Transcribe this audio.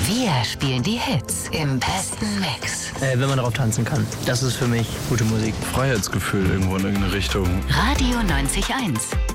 Wir spielen die Hits im besten Mix. Wenn man darauf tanzen kann. Das ist für mich gute Musik. Freiheitsgefühl irgendwo in irgendeine Richtung. Radio 90.1.